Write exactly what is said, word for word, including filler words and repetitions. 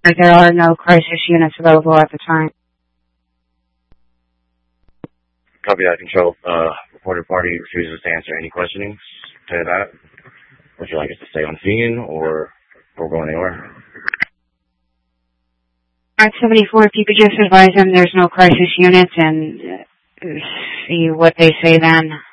like there are no crisis units available at the time. Copy that, Control. Uh, reported party refuses to answer any questioning to that. Would you like us to stay on scene, or we're going anywhere? At seventy-four, if you could just advise them there's no crisis units and uh, see what they say then.